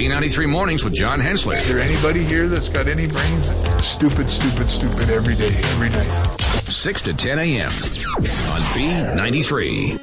B93 Mornings with John Hensley. Is there anybody here that's got any brains? Stupid, stupid, stupid every day, every night. 6 to 10 a.m. on B93.